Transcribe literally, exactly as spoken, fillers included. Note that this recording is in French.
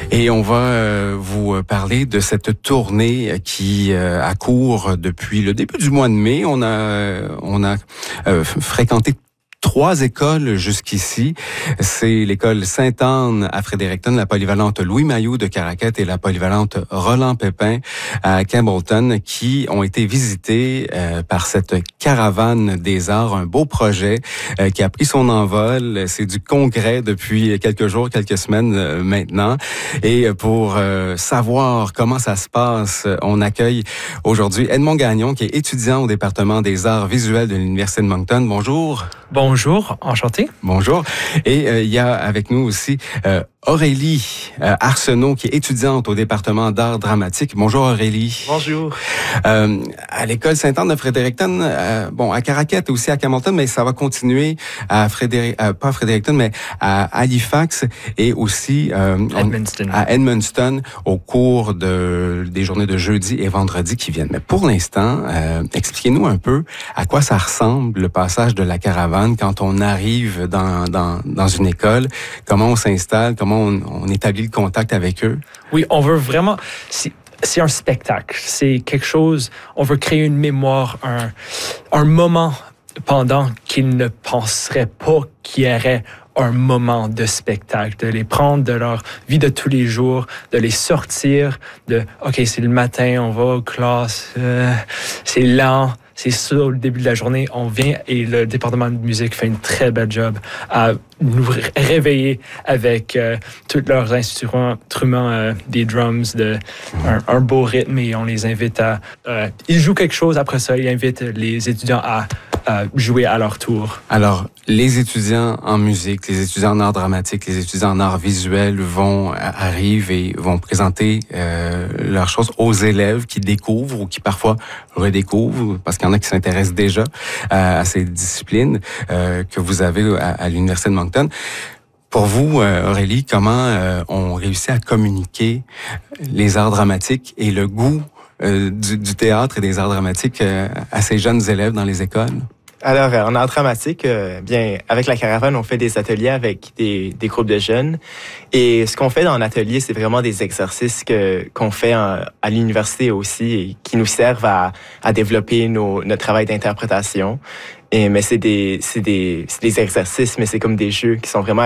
Et on va euh, vous parler de cette tournée qui euh, accourt depuis le début du mois de mai. On a, on a euh, fréquenté trois écoles jusqu'ici. C'est l'école Sainte-Anne à Fredericton, la polyvalente Louis Mailloux de Caraquette et la polyvalente Roland Pépin à Campbellton qui ont été visitées euh, par cette caravane des arts, un beau projet euh, qui a pris son envol. C'est du concret depuis quelques jours, quelques semaines euh, maintenant. Et pour euh, savoir comment ça se passe, on accueille aujourd'hui Edmond Gagnon qui est étudiant au département des arts visuels de l'Université de Moncton. Bonjour. Bonjour, enchanté. Bonjour. Et euh, il y a avec nous aussi euh, Aurélie euh, Arsenault, qui est étudiante au département d'art dramatique. Bonjour Aurélie. Bonjour. Euh, à l'école Sainte-Anne de Fredericton, euh, bon, à Caraquette aussi à Campbellton, mais ça va continuer à Frédéric, euh, pas à Fredericton, mais à Halifax et aussi euh, Edmundston. à Edmundston au cours de, des journées de jeudi et vendredi qui viennent. Mais pour l'instant, euh, expliquez-nous un peu à quoi ça ressemble le passage de la caravane quand on arrive dans, dans, dans une école, comment on s'installe, comment on, on établit le contact avec eux. Oui, on veut vraiment... C'est, c'est un spectacle. C'est quelque chose... On veut créer une mémoire, un, un moment pendant qu'ils ne penseraient pas qu'il y aurait un moment de spectacle, de les prendre de leur vie de tous les jours, de les sortir, de « OK, c'est le matin, on va aux classes, euh, c'est lent ». C'est ça, au début de la journée, on vient et le département de musique fait une très belle job à nous réveiller avec euh, tous leurs instruments, instruments euh, des drums, de, un, un beau rythme et on les invite à... Euh, ils jouent quelque chose, après ça, ils invitent les étudiants à, à jouer à leur tour. Alors, les étudiants en musique, les étudiants en art dramatique, les étudiants en art visuel vont arrivent et vont présenter euh, leurs choses aux élèves qui découvrent ou qui parfois redécouvrent, parce qu'il y en a qui s'intéressent déjà à, à ces disciplines euh, que vous avez à, à l'Université de Moncton. Pour vous, euh, Aurélie, comment euh, on réussit à communiquer les arts dramatiques et le goût euh, du, du théâtre et des arts dramatiques euh, à ces jeunes élèves dans les écoles? Alors, en art dramatique, euh, bien, avec la caravane, on fait des ateliers avec des, des groupes de jeunes. Et ce qu'on fait dans l'atelier, c'est vraiment des exercices que, qu'on fait en, à l'université aussi et qui nous servent à, à développer nos, notre travail d'interprétation. Et, mais c'est des, c'est des, c'est des exercices, mais c'est comme des jeux qui sont vraiment